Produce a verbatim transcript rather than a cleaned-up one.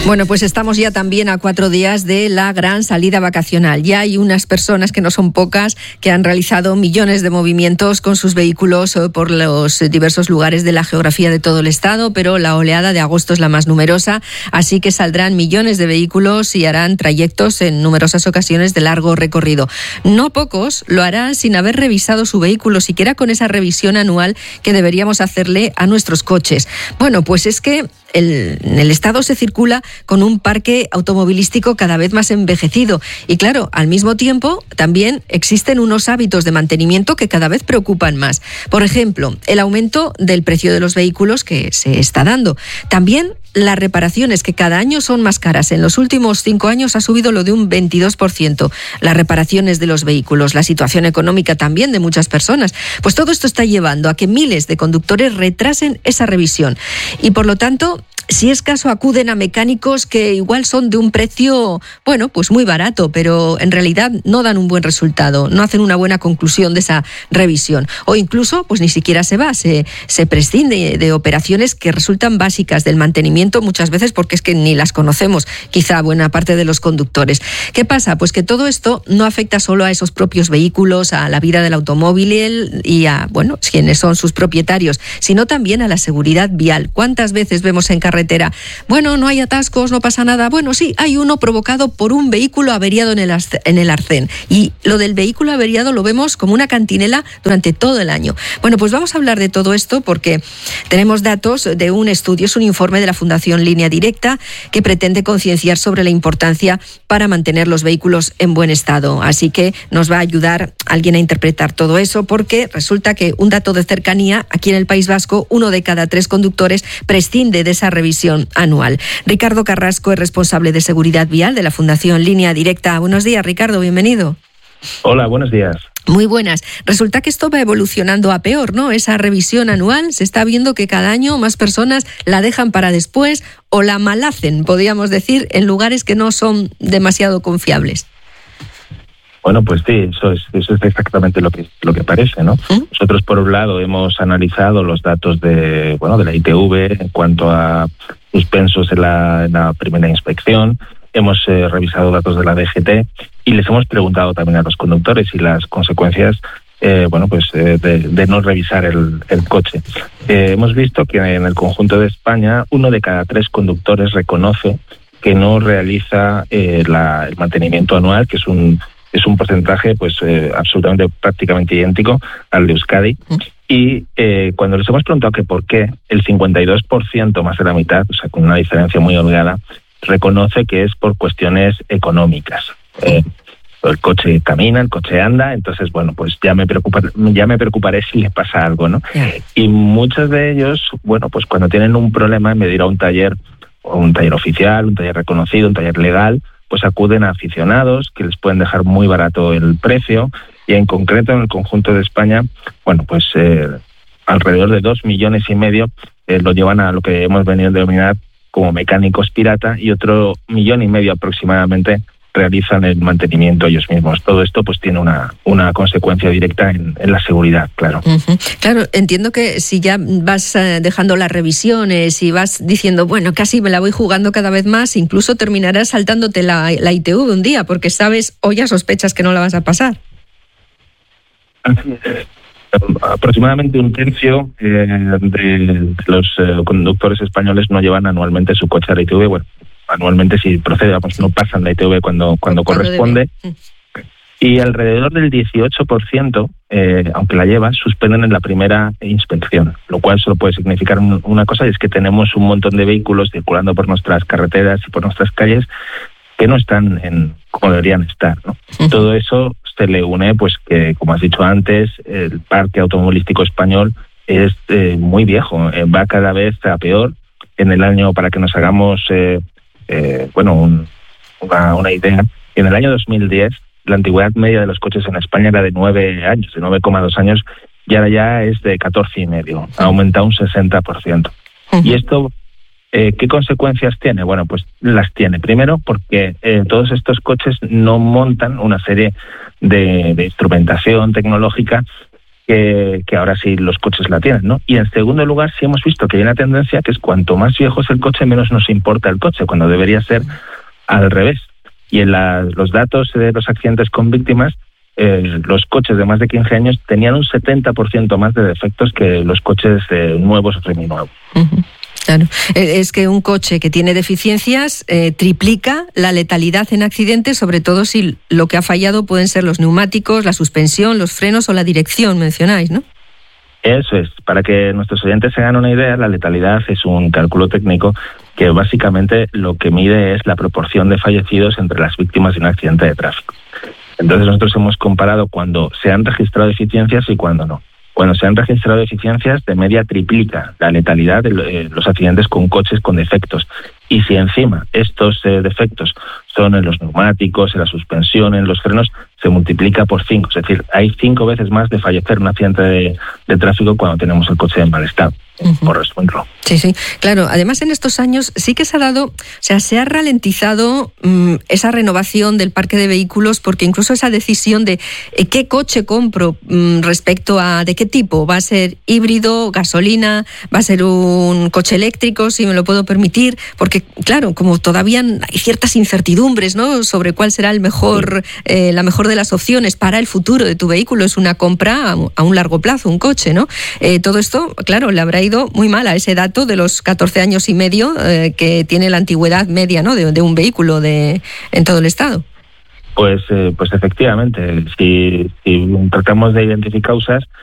Bueno, pues estamos ya también a cuatro días de la gran salida vacacional. Ya hay unas personas, que no son pocas, que han realizado millones de movimientos con sus vehículos por los diversos lugares de la geografía de todo el estado, pero la oleada de agosto es la más numerosa, así que saldrán millones de vehículos y harán trayectos en numerosas ocasiones de largo recorrido. No pocos lo harán sin haber revisado su vehículo, siquiera con esa revisión anual que deberíamos hacerle a nuestros coches. Bueno, pues es que el, en el estado se circula con un parque automovilístico cada vez más envejecido y, claro, al mismo tiempo también existen unos hábitos de mantenimiento que cada vez preocupan más. Por ejemplo, el aumento del precio de los vehículos que se está dando. También las reparaciones, que cada año son más caras. En los últimos cinco años ha subido lo de un veintidós por ciento las reparaciones de los vehículos. La situación económica también de muchas personas. Pues todo esto está llevando a que miles de conductores retrasen esa revisión. Y por lo tanto, si es caso, acuden a mecánicos que igual son de un precio, bueno, pues muy barato, pero en realidad no dan un buen resultado, no hacen una buena conclusión de esa revisión. O incluso, pues ni siquiera se va, se, se prescinde de operaciones que resultan básicas del mantenimiento muchas veces porque es que ni las conocemos, quizá buena parte de los conductores. ¿Qué pasa? Pues que todo esto no afecta solo a esos propios vehículos, a la vida del automóvil y a, bueno, quienes son sus propietarios, sino también a la seguridad vial. ¿Cuántas veces vemos en carretera? Bueno, no hay atascos, no pasa nada. Bueno, sí, hay uno provocado por un vehículo averiado en el, en el arcén. Y lo del vehículo averiado lo vemos como una cantinela durante todo el año. Bueno, pues vamos a hablar de todo esto porque tenemos datos de un estudio, es un informe de la Fundación Línea Directa que pretende concienciar sobre la importancia para mantener los vehículos en buen estado. Así que nos va a ayudar alguien a interpretar todo eso, porque resulta que un dato de cercanía, aquí en el País Vasco, uno de cada tres conductores prescinde de esa revisión anual. Ricardo Carrasco es responsable de seguridad vial de la Fundación Línea Directa. Buenos días, Ricardo, bienvenido. Hola, buenos días. Muy buenas. Resulta que esto va evolucionando a peor, ¿no? Esa revisión anual, se está viendo que cada año más personas la dejan para después o la malhacen, podríamos decir, en lugares que no son demasiado confiables. Bueno, pues sí, eso es, eso es exactamente lo que lo que parece, ¿no? ¿Mm? Nosotros, por un lado, hemos analizado los datos de bueno de la I T V en cuanto a suspensos en la, en la primera inspección, hemos eh, revisado datos de la D G T y les hemos preguntado también a los conductores y las consecuencias eh, bueno pues eh, de, de no revisar el, el coche. Eh, hemos visto que en el conjunto de España uno de cada tres conductores reconoce que no realiza eh, la, el mantenimiento anual, que es un es un porcentaje pues eh, absolutamente prácticamente idéntico al de Euskadi. Y eh, cuando les hemos preguntado que por qué, el cincuenta y dos por ciento, más de la mitad, o sea, con una diferencia muy holgada, reconoce que es por cuestiones económicas. Eh, el coche camina, el coche anda, entonces, bueno, pues ya me preocupa, ya me preocuparé si le pasa algo, ¿no? Y muchos de ellos, bueno, pues cuando tienen un problema, en vez de ir a un taller, un taller oficial, un taller reconocido, un taller legal, pues acuden a aficionados que les pueden dejar muy barato el precio, y en concreto en el conjunto de España, bueno, pues eh, alrededor de dos millones y medio eh, lo llevan a lo que hemos venido a denominar como mecánicos pirata, y otro millón y medio aproximadamente realizan el mantenimiento ellos mismos. Todo esto pues tiene una, una consecuencia directa en, en la seguridad, claro. Uh-huh. Claro, entiendo que si ya vas eh, dejando las revisiones y vas diciendo, bueno, casi me la voy jugando cada vez más, incluso terminarás saltándote la, la I T V un día, porque sabes o ya sospechas que no la vas a pasar. Así es. Aproximadamente un tercio eh, de los eh, conductores españoles no llevan anualmente su coche a la I T V. Bueno, anualmente si procede, vamos, no pasan la I T V cuando, cuando corresponde. Debe. Y alrededor del dieciocho por ciento, eh, aunque la lleva, suspenden en la primera inspección, lo cual solo puede significar un, una cosa, y es que tenemos un montón de vehículos circulando por nuestras carreteras y por nuestras calles que no están en como deberían estar, ¿no? Uh-huh. Todo eso se le une, pues que, como has dicho antes, el parque automovilístico español es eh, muy viejo, eh, va cada vez a peor. En el año, para que nos hagamos eh, eh, bueno un, una, una idea, en el año dos mil diez la antigüedad media de los coches en España era de nueve años, de nueve coma dos años, y ahora ya es de catorce y medio, ha aumentado un sesenta por ciento. Uh-huh. Y esto, eh, ¿qué consecuencias tiene? Bueno, pues las tiene. Primero, porque eh, todos estos coches no montan una serie de, de instrumentación tecnológica que, que ahora sí los coches la tienen, ¿no? Y en segundo lugar, sí hemos visto que hay una tendencia que es cuanto más viejo es el coche, menos nos importa el coche, cuando debería ser al revés. Y en la, los datos de los accidentes con víctimas, eh, los coches de más de quince años tenían un setenta por ciento más de defectos que los coches eh, nuevos o seminuevos. Uh-huh. Claro, es que un coche que tiene deficiencias eh, triplica la letalidad en accidentes, sobre todo si lo que ha fallado pueden ser los neumáticos, la suspensión, los frenos o la dirección, mencionáis, ¿no? Eso es. Para que nuestros oyentes se hagan una idea, la letalidad es un cálculo técnico que básicamente lo que mide es la proporción de fallecidos entre las víctimas de un accidente de tráfico. Entonces nosotros hemos comparado cuando se han registrado deficiencias y cuando no. Cuando se han registrado deficiencias, de media triplica la letalidad de los accidentes con coches con defectos. Y si encima estos eh, defectos son en los neumáticos, en la suspensión, en los frenos, se multiplica por cinco. Es decir, hay cinco veces más de fallecer en un accidente de, de tráfico cuando tenemos el coche en mal estado. Uh-huh. Por resumirlo. Sí, sí, claro. Además, en estos años sí que se ha dado, o sea, se ha ralentizado mmm, esa renovación del parque de vehículos, porque incluso esa decisión de eh, qué coche compro mmm, respecto a de qué tipo, va a ser híbrido, gasolina, va a ser un coche eléctrico, si me lo puedo permitir, porque claro, como todavía hay ciertas incertidumbres, ¿no?, sobre cuál será el mejor, eh, la mejor de las opciones para el futuro de tu vehículo. Es una compra a, a un largo plazo, un coche, ¿no? Eh, todo esto, claro, le habrá ido muy mal a ese dato de los catorce años y medio eh, que tiene la antigüedad media, ¿no?, de, de un vehículo de en todo el estado. Pues, eh, pues efectivamente, si, si tratamos de identificar causas,